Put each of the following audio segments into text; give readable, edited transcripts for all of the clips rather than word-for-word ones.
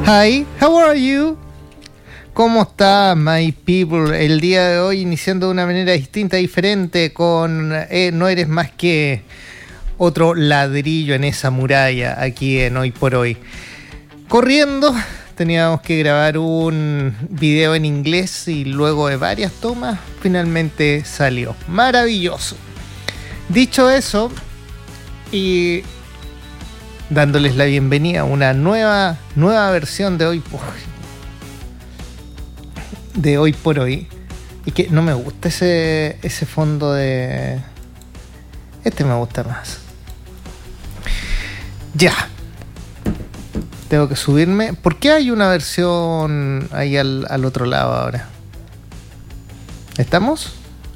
Hi, how are you? ¿Cómo está, my people? El día de hoy iniciando de una manera distinta, diferente, con no eres más que otro ladrillo en esa muralla aquí en Hoy por Hoy. Corriendo, teníamos que grabar un video en inglés y luego de varias tomas, finalmente salió. Maravilloso. Dicho eso, y dándoles la bienvenida a una nueva versión de Hoy por Hoy. Y que no me gusta ese fondo de... Este me gusta más. Ya. Tengo que subirme. ¿Por qué hay una versión ahí al otro lado ahora? ¿Estamos?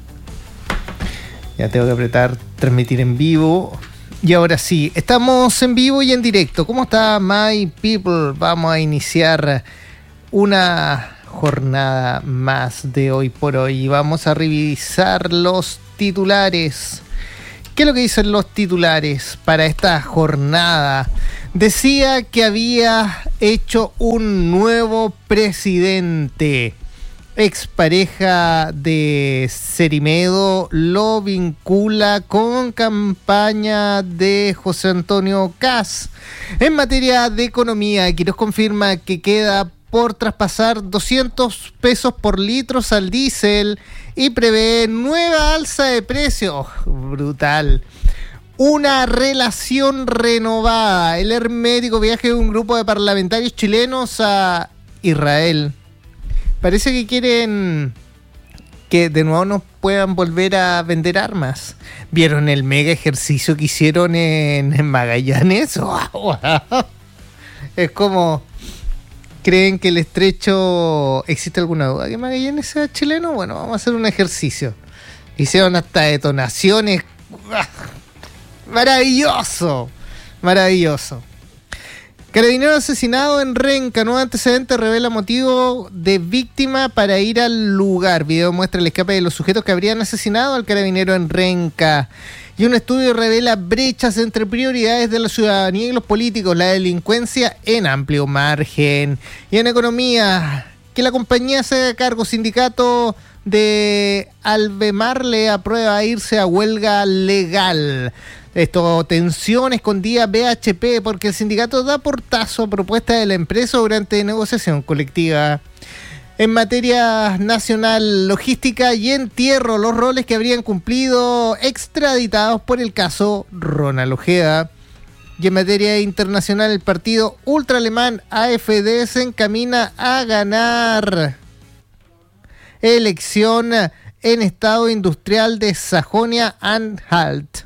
Ya tengo que apretar transmitir en vivo. Y ahora sí, estamos en vivo y en directo. ¿Cómo está, my people? Vamos a iniciar una jornada más de Hoy por Hoy y vamos a revisar los titulares. ¿Qué es lo que dicen los titulares para esta jornada? Decía que había hecho un nuevo presidente. Expareja de Cerimedo lo vincula con campaña de José Antonio Kast. En materia de economía, Quirós confirma que queda por traspasar 200 pesos por litro al diésel y prevé nueva alza de precios. Brutal. Una relación renovada. El hermético viaje de un grupo de parlamentarios chilenos a Israel. Parece que quieren que de nuevo nos puedan volver a vender armas. ¿Vieron el mega ejercicio que hicieron en Magallanes? ¡Wow! Es como... ¿Creen que el estrecho... ¿Existe alguna duda que Magallanes sea chileno? Bueno, vamos a hacer un ejercicio. Hicieron hasta detonaciones. ¡Maravilloso! Maravilloso. Carabinero asesinado en Renca. Nuevo antecedente revela motivo de víctima para ir al lugar. Video muestra el escape de los sujetos que habrían asesinado al carabinero en Renca. Y un estudio revela brechas entre prioridades de la ciudadanía y los políticos. La delincuencia en amplio margen. Y en economía, que la compañía se haga cargo. Sindicato de Albemarle aprueba irse a huelga legal. Tensión escondida BHP porque el sindicato da portazo a propuesta de la empresa durante negociación colectiva. En materia nacional, logística y entierro, los roles que habrían cumplido extraditados por el caso Ronald Ojeda. Y en materia internacional, el partido ultraalemán AfD se encamina a ganar elección en estado industrial de Sajonia-Anhalt.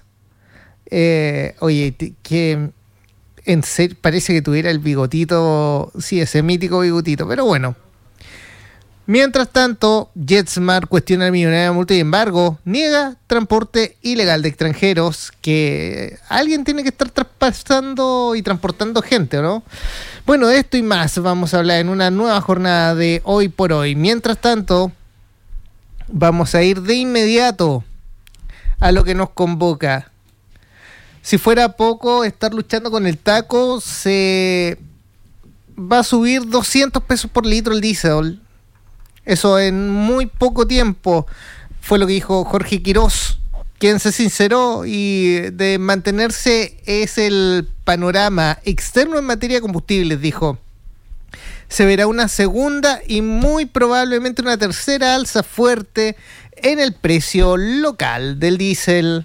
Oye, que en serio parece que tuviera el bigotito, sí, ese mítico bigotito, pero bueno. Mientras tanto, JetSmart cuestiona el millonario multa y embargo niega transporte ilegal de extranjeros, que alguien tiene que estar traspasando y transportando gente, ¿no? Bueno, de esto y más vamos a hablar en una nueva jornada de Hoy por Hoy. Mientras tanto, vamos a ir de inmediato a lo que nos convoca. Si fuera poco estar luchando con el taco, se va a subir 200 pesos por litro el diésel. Eso en muy poco tiempo fue lo que dijo Jorge Quirós, quien se sinceró y de mantenerse es el panorama externo en materia de combustibles, dijo. Se verá una segunda y muy probablemente una tercera alza fuerte en el precio local del diésel.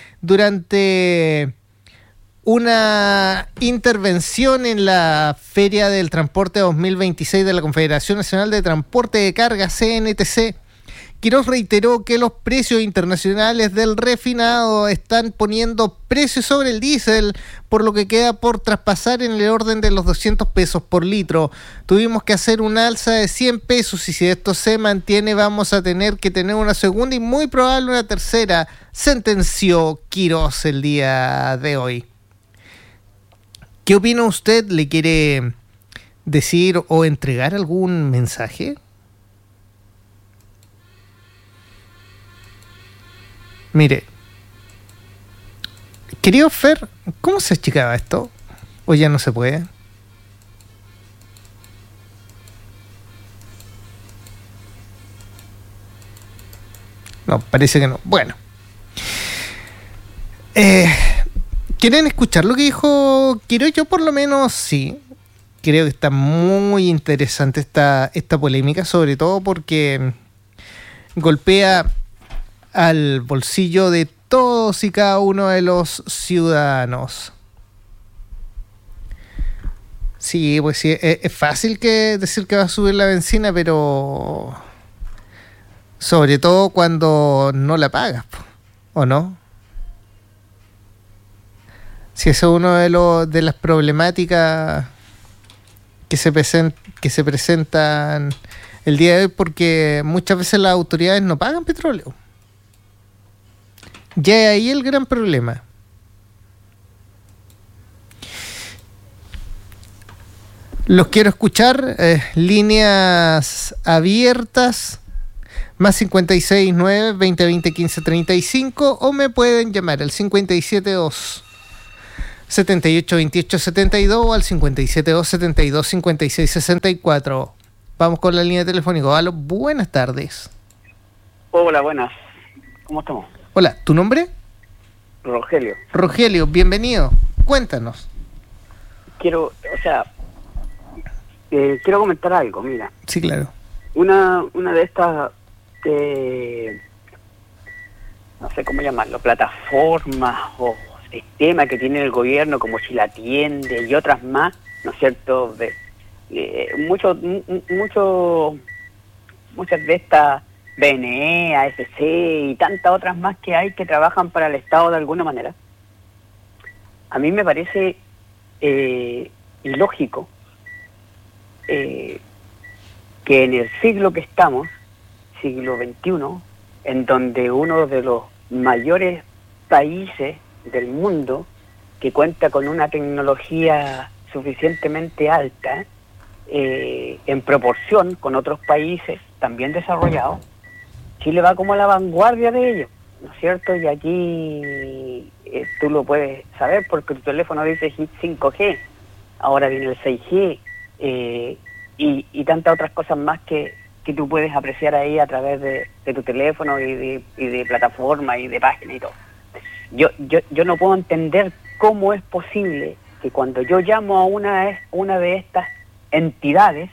Durante una intervención en la Feria del Transporte 2026 de la Confederación Nacional de Transporte de Carga, CNTC, Quirós reiteró que los precios internacionales del refinado están poniendo precios sobre el diésel, por lo que queda por traspasar en el orden de los 200 pesos por litro. Tuvimos que hacer una alza de 100 pesos y si esto se mantiene vamos a tener que tener una segunda y muy probable una tercera, sentenció Quirós el día de hoy. ¿Qué opina usted? ¿Le quiere decir o entregar algún mensaje? Mire, querido Fer, ¿cómo se achicaba esto? ¿O ya no se puede? No, parece que no. Bueno. ¿Quieren escuchar lo que dijo Quiro? Yo por lo menos sí. Creo que está muy interesante esta polémica, sobre todo porque golpea al bolsillo de todos y cada uno de los ciudadanos. Sí, pues sí, es fácil decir que va a subir la benzina, pero sobre todo cuando no la pagas, ¿o no? Si esa es una de las problemáticas que se presentan el día de hoy, porque muchas veces las autoridades no pagan petróleo. Ya es ahí el gran problema. Los quiero escuchar, líneas abiertas, más 569 2020 1535, o me pueden llamar al 572 78 28 72 o al 572 72 56 64. Vamos con la línea telefónica. Aló, buenas tardes. Hola, buenas. ¿Cómo estamos? Hola, ¿tu nombre? Rogelio. Rogelio, bienvenido. Cuéntanos. Quiero comentar algo, mira. Sí, claro. Una de estas, no sé cómo llamarlo, plataformas o sistemas que tiene el gobierno, como Si la Atiende y otras más, ¿no es cierto? Muchas de estas, BNE, AFC y tantas otras más que hay que trabajan para el Estado de alguna manera. A mí me parece ilógico que en el siglo que estamos, siglo XXI, en donde uno de los mayores países del mundo, que cuenta con una tecnología suficientemente alta, en proporción con otros países también desarrollados, Chile va como a la vanguardia de ellos, ¿no es cierto? Y aquí tú lo puedes saber porque tu teléfono dice 5G, ahora viene el 6G, y tantas otras cosas más que tú puedes apreciar ahí a través de tu teléfono y de plataforma y de página y todo. Yo no puedo entender cómo es posible que cuando yo llamo a una de estas entidades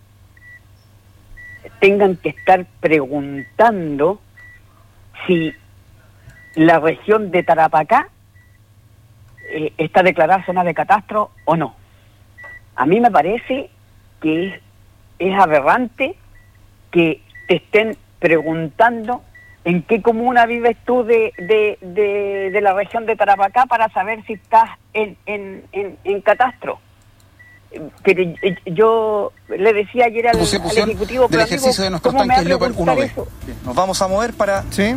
tengan que estar preguntando si la región de Tarapacá está declarada zona de catastro o no. A mí me parece que es aberrante que te estén preguntando en qué comuna vives tú de la región de Tarapacá para saber si estás en catastro. Pero yo le decía ayer al ejecutivo, del ejercicio de nuestros tanques Leopard 1B. Nos vamos a mover para... ¿Sí?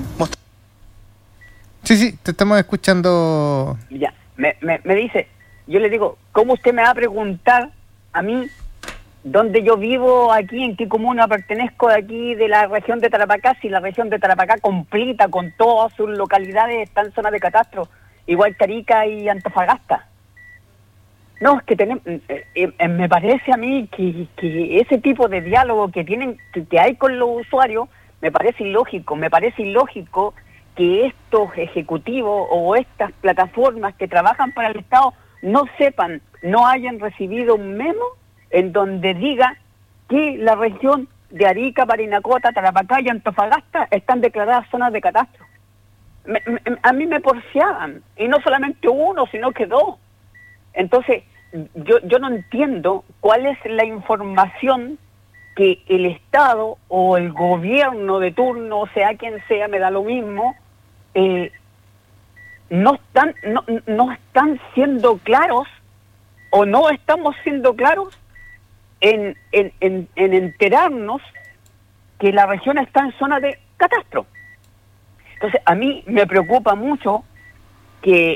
Sí, te estamos escuchando. Ya, me dice, yo le digo, ¿cómo usted me va a preguntar a mí dónde yo vivo aquí, en qué comuna pertenezco de aquí, de la región de Tarapacá, si la región de Tarapacá completa con todas sus localidades está en zona de catastro, igual que Arica y Antofagasta? No, es que me parece a mí que ese tipo de diálogo que hay con los usuarios me parece ilógico que estos ejecutivos o estas plataformas que trabajan para el Estado no hayan recibido un memo en donde diga que la región de Arica, Parinacota, Tarapacá y Antofagasta están declaradas zonas de catastro. A mí me porfiaban, y no solamente uno, sino que dos. Entonces, yo no entiendo cuál es la información que el Estado o el gobierno de turno, sea quien sea, me da lo mismo, no están siendo claros, o no estamos siendo claros en enterarnos que la región está en zona de catastro. Entonces, a mí me preocupa mucho que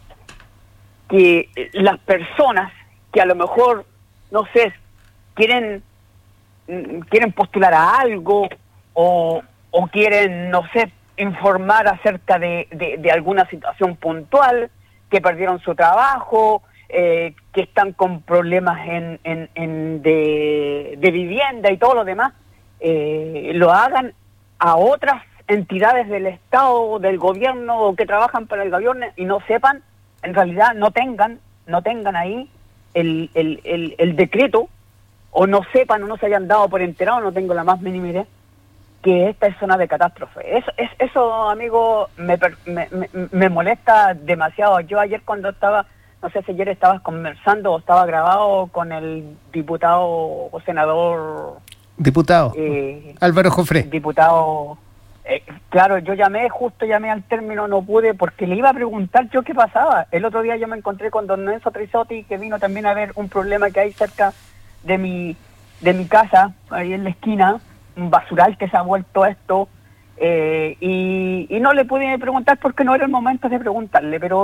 las personas que a lo mejor, no sé, quieren postular a algo o quieren, no sé, informar acerca de alguna situación puntual, que perdieron su trabajo, que están con problemas de vivienda y todo lo demás, lo hagan a otras entidades del Estado, del gobierno, o que trabajan para el gobierno y no sepan, en realidad no tengan ahí el decreto, o no sepan o no se hayan dado por enterado, no tengo la más mínima idea, que esta es zona de catástrofe. Eso, amigo, me molesta demasiado. Yo ayer cuando estaba, no sé si ayer estabas conversando o estaba grabado con el diputado o senador... Diputado Álvaro Jofré. Diputado... claro, yo llamé al término, no pude, porque le iba a preguntar yo qué pasaba. El otro día yo me encontré con don Enzo Trisotti, que vino también a ver un problema que hay cerca de mi casa, ahí en la esquina, un basural que se ha vuelto esto, y no le pude preguntar porque no era el momento de preguntarle, pero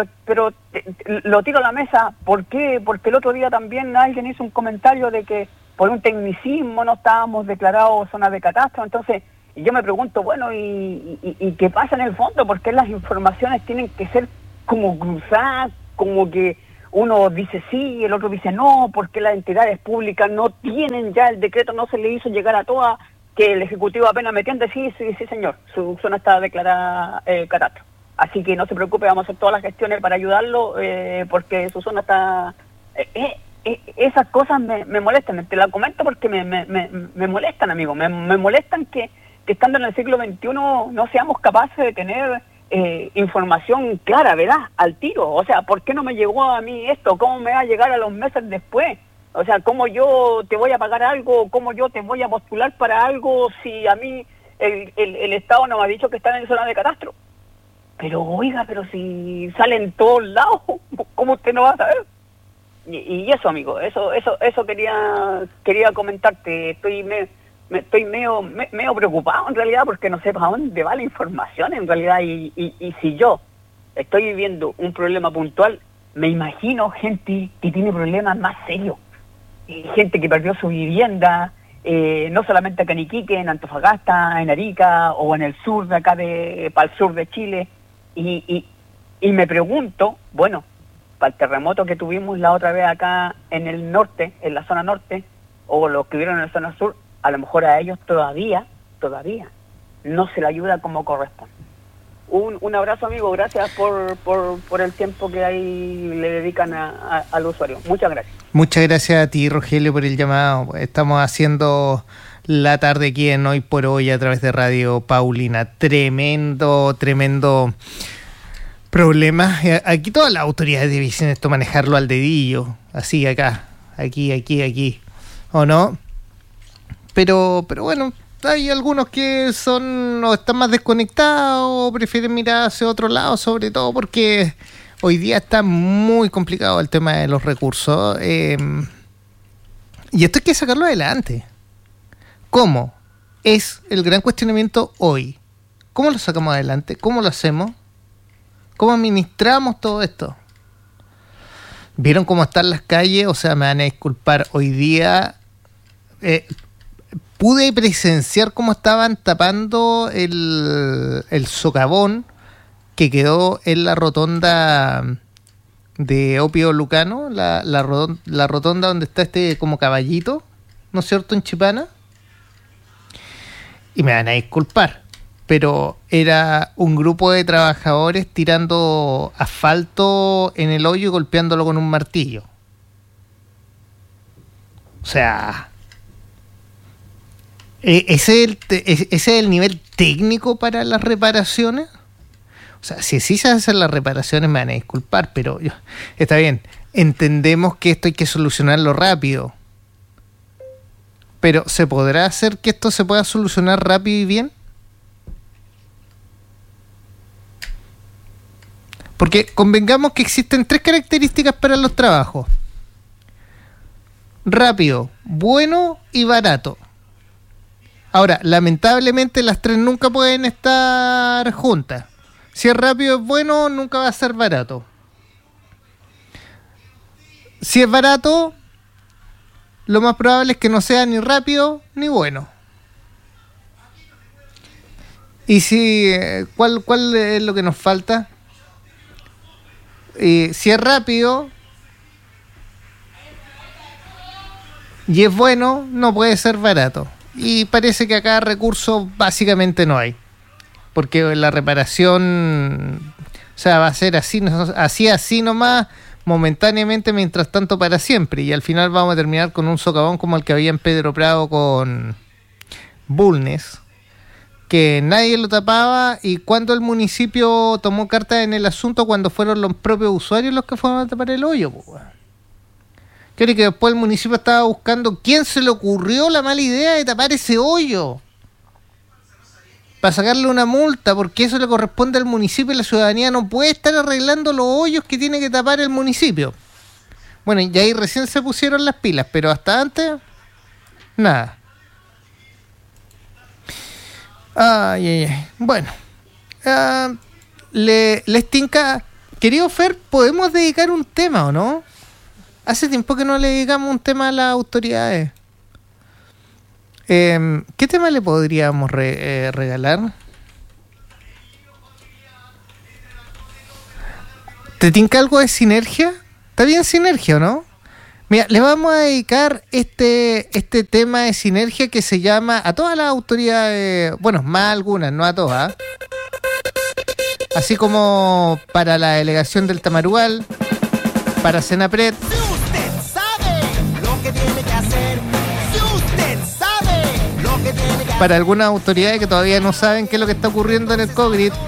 lo tiro a la mesa. ¿Por qué? Porque el otro día también alguien hizo un comentario de que por un tecnicismo no estábamos declarados zona de catástrofe. Entonces yo me pregunto, bueno, ¿y qué pasa en el fondo? ¿Por qué las informaciones tienen que ser como cruzadas, como que uno dice sí y el otro dice no? ¿Por qué las entidades públicas no tienen ya el decreto, no se le hizo llegar a todas, que el Ejecutivo apenas metió en decir sí señor, su zona está declarada catástrofe? Así que no se preocupe, vamos a hacer todas las gestiones para ayudarlo, porque su zona está... esas cosas me molestan, te la comento porque me molestan, amigo, me molestan que estando en el siglo XXI no seamos capaces de tener información clara, ¿verdad? Al tiro. O sea, ¿por qué no me llegó a mí esto? ¿Cómo me va a llegar a los meses después? O sea, ¿cómo yo te voy a pagar algo? ¿Cómo yo te voy a postular para algo si a mí el Estado no me ha dicho que están en zona de catástrofe? Pero oiga, pero si sale en todos lados, ¿cómo usted no va a saber? Y eso, amigo, eso quería comentarte. Estoy medio preocupado en realidad, porque no sé para dónde va la información en realidad, y si yo estoy viviendo un problema puntual, me imagino gente que tiene problemas más serios, gente que perdió su vivienda, no solamente acá en Iquique, en Antofagasta, en Arica o en el sur de acá, para el sur de Chile, y me pregunto, bueno, para el terremoto que tuvimos la otra vez acá en el norte, en la zona norte, o los que vieron en la zona sur, a lo mejor a ellos todavía no se le ayuda como corresponde. Un abrazo, amigo, gracias por el tiempo que ahí le dedican al usuario. Muchas gracias. Muchas gracias a ti, Rogelio, por el llamado. Estamos haciendo la tarde aquí en Hoy por Hoy a través de Radio Paulina. Tremendo problema. Aquí todas las autoridades dicen esto, manejarlo al dedillo, así acá, aquí, ¿o no? Pero bueno, hay algunos que son o están más desconectados o prefieren mirar hacia otro lado, sobre todo porque hoy día está muy complicado el tema de los recursos, y esto hay que sacarlo adelante. ¿Cómo? Es el gran cuestionamiento hoy. ¿Cómo lo sacamos adelante? ¿Cómo lo hacemos? ¿Cómo administramos todo esto? ¿Vieron cómo están las calles? O sea, me van a disculpar, hoy día pude presenciar cómo estaban tapando el socavón que quedó en la rotonda de Opio Lucano, la rotonda donde está este como caballito, ¿no es cierto?, en Chipana. Y me van a disculpar, pero era un grupo de trabajadores tirando asfalto en el hoyo y golpeándolo con un martillo. O sea, ¿ese es el nivel técnico para las reparaciones? O sea, si sí se hacen las reparaciones, me van a disculpar, pero está bien, entendemos que esto hay que solucionarlo rápido. Pero ¿se podrá hacer que esto se pueda solucionar rápido y bien? Porque convengamos que existen 3 características para los trabajos: rápido, bueno y barato. Ahora, lamentablemente las 3 nunca pueden estar juntas. Si es rápido es bueno, nunca va a ser barato. Si es barato, lo más probable es que no sea ni rápido ni bueno. Y si, ¿cuál es lo que nos falta? Si es rápido y es bueno, no puede ser barato. Y parece que acá recursos básicamente no hay. porque la reparación, o sea, va a ser así nomás, momentáneamente, mientras tanto para siempre, y al final vamos a terminar con un socavón como el que había en Pedro Prado con Bulnes, que nadie lo tapaba, y cuando el municipio tomó cartas en el asunto, cuando fueron los propios usuarios los que fueron a tapar el hoyo, pues. Creo que después el municipio estaba buscando quién se le ocurrió la mala idea de tapar ese hoyo para sacarle una multa, porque eso le corresponde al municipio y la ciudadanía no puede estar arreglando los hoyos que tiene que tapar el municipio. Bueno, y ahí recién se pusieron las pilas, pero hasta antes, nada. Bueno, les tinca, querido Fer, ¿podemos dedicar un tema o no? Hace tiempo que no le dedicamos un tema a las autoridades. ¿Qué tema le podríamos regalar? ¿Te tinca algo de Sinergia? ¿Está bien Sinergia o no? Mira, le vamos a dedicar este tema de Sinergia que se llama a todas las autoridades, bueno, más algunas, no a todas, así como para la delegación del Tamarugal, para Senapred, para algunas autoridades que todavía no saben qué es lo que está ocurriendo en el Cogrit,